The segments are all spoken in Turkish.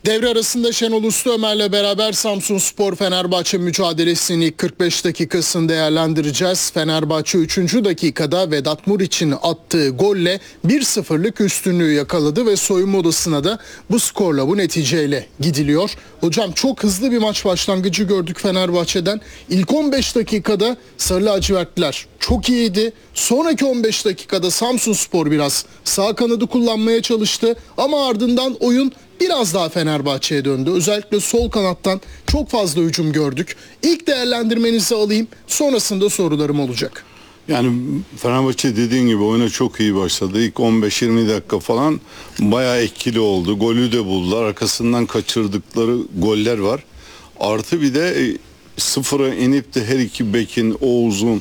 Devre arasında Şenol Usta Ömer'le beraber Samsunspor Fenerbahçe mücadelesinin ilk 45 dakikasını değerlendireceğiz. Fenerbahçe 3. dakikada Vedat Muriç'in attığı golle 1-0'lık üstünlüğü yakaladı ve soyunma odasına da bu skorla, bu neticeyle gidiliyor. Hocam, çok hızlı bir maç başlangıcı gördük Fenerbahçe'den. İlk 15 dakikada Sarı lacivertliler çok iyiydi. Sonraki 15 dakikada Samsunspor biraz sağ kanadı kullanmaya çalıştı ama ardından oyun biraz daha Fenerbahçe'ye döndü. Özellikle sol kanattan çok fazla hücum gördük. İlk değerlendirmenizi alayım. Sonrasında sorularım olacak. Yani Fenerbahçe dediğin gibi oyuna çok iyi başladı. İlk 15-20 dakika falan bayağı etkili oldu. Golü de buldular. Arkasından kaçırdıkları goller var. Artı bir de sıfıra inip de her iki bekin, Oğuz'un,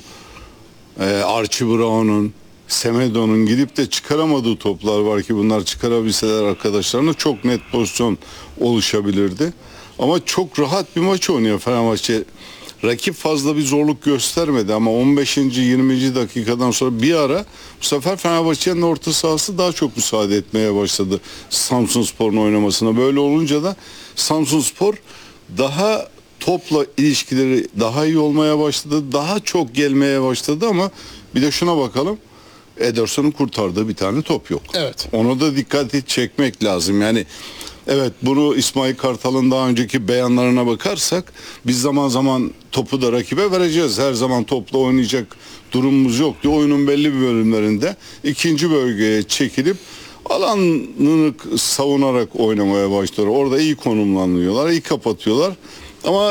Archie Brown'un, Semedo'nun gidip de çıkaramadığı toplar var ki bunlar çıkarabilseler arkadaşlarına çok net pozisyon oluşabilirdi. Ama çok rahat bir maç oynuyor Fenerbahçe. Rakip fazla bir zorluk göstermedi ama 15. 20. dakikadan sonra bir ara bu sefer Fenerbahçe'nin orta sahası daha çok müsaade etmeye başladı Samsunspor'un oynamasına. Böyle olunca da Samsunspor daha topla ilişkileri daha iyi olmaya başladı. Daha çok gelmeye başladı ama bir de şuna bakalım. Ederson'un kurtardığı bir tane top yok. Evet. Ona da dikkati çekmek lazım. Yani evet, bunu İsmail Kartal'ın daha önceki beyanlarına bakarsak biz zaman zaman topu da rakibe vereceğiz. Her zaman topla oynayacak durumumuz yok diye oyunun belli bir bölümlerinde ikinci bölgeye çekilip alanını savunarak oynamaya başlıyor. Orada iyi konumlanıyorlar, iyi kapatıyorlar. Ama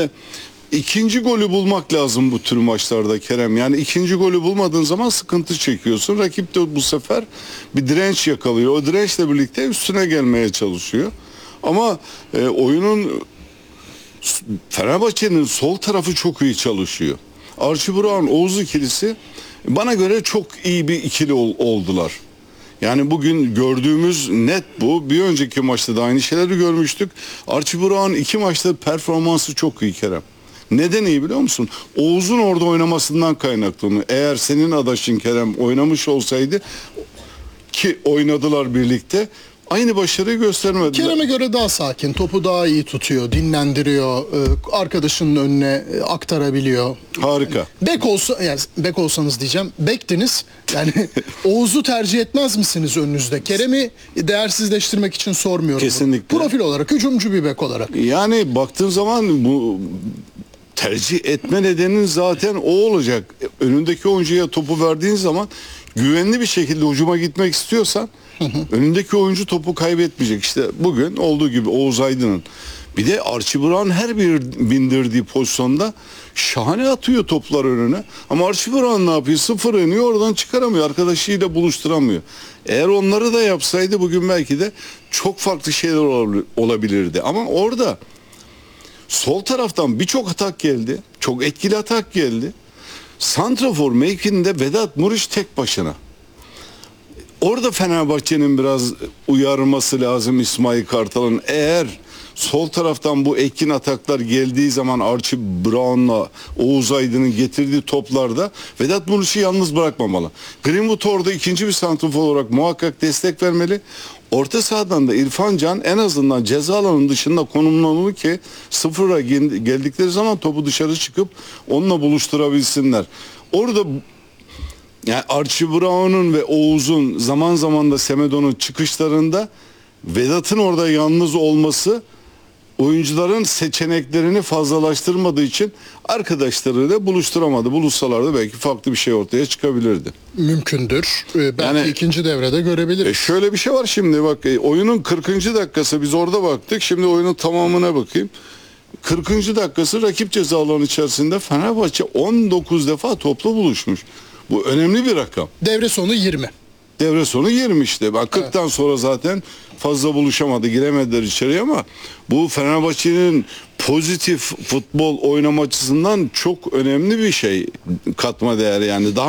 İkinci golü bulmak lazım bu tür maçlarda Kerem. Yani ikinci golü bulmadığın zaman sıkıntı çekiyorsun. Rakip de bu sefer bir direnç yakalıyor. O dirençle birlikte üstüne gelmeye çalışıyor. Ama oyunun Fenerbahçe'nin sol tarafı çok iyi çalışıyor. Archie Brown, Oğuz ikilisi bana göre çok iyi bir ikili oldular. Yani bugün gördüğümüz net bu. Bir önceki maçta da aynı şeyleri görmüştük. Archie Brown 2 maçta performansı çok iyi Kerem. Neden iyi biliyor musun? Oğuz'un orada oynamasından kaynaklanıyor. Eğer senin adaşın Kerem oynamış olsaydı, ki oynadılar birlikte, aynı başarıyı göstermediler. Kerem'e göre daha sakin, topu daha iyi tutuyor, dinlendiriyor, arkadaşının önüne aktarabiliyor. Harika. Bek olsanız diyeceğim, bektiniz. Yani Oğuz'u tercih etmez misiniz önünüzde? Kerem'i değersizleştirmek için sormuyorum. Kesinlikle. Profil olarak, hücumcu bir bek olarak. Yani baktığın zaman bu tercih etme nedenin zaten o olacak. Önündeki oyuncuya topu verdiğin zaman güvenli bir şekilde hücuma gitmek istiyorsan önündeki oyuncu topu kaybetmeyecek. İşte bugün olduğu gibi Oğuz Aydın'ın. Bir de Archie Brown her bir bindirdiği pozisyonda şahane atıyor toplar önüne. Ama Archie Brown ne yapıyor? Sıfır iniyor, oradan çıkaramıyor. Arkadaşıyla buluşturamıyor. Eğer onları da yapsaydı bugün belki de çok farklı şeyler olabilirdi. Ama orada sol taraftan birçok atak geldi. Çok etkili atak geldi. Santrafor mevkinde Vedat Muriç tek başına. Orada Fenerbahçe'nin biraz uyarması lazım İsmail Kartal'ın. Eğer sol taraftan bu etkin ataklar geldiği zaman Archie Brown'la Oğuz Aydın'ın getirdiği toplarda Vedat Muriç'i yalnız bırakmamalı. Greenwood orada ikinci bir santrafor olarak muhakkak destek vermeli. Orta sahadan da İrfan Can en azından ceza alanının dışında konumlanmalı ki sıfıra geldikleri zaman topu dışarı çıkıp onunla buluşturabilsinler. Orada yani Archie Brown'un ve Oğuz'un, zaman zaman da Semedo'nun çıkışlarında Vedat'ın orada yalnız olması oyuncuların seçeneklerini fazlalaştırmadığı için arkadaşlarıyla buluşturamadı. Buluşsalardı belki farklı bir şey ortaya çıkabilirdi. Mümkündür. Belki yani, ikinci devrede görebiliriz. Şöyle bir şey var şimdi bak, oyunun 40. dakikası biz orada baktık. Şimdi oyunun tamamına bakayım. 40. dakikası rakip ceza alanı içerisinde Fenerbahçe 19 defa topla buluşmuş. Bu önemli bir rakam. Devre sonu 20. Devre sonu 20 işte. Bak 40'tan evet, sonra zaten fazla buluşamadı, giremediler içeriye ama bu Fenerbahçe'nin pozitif futbol oynama açısından çok önemli bir şey, katma değeri yani. Daha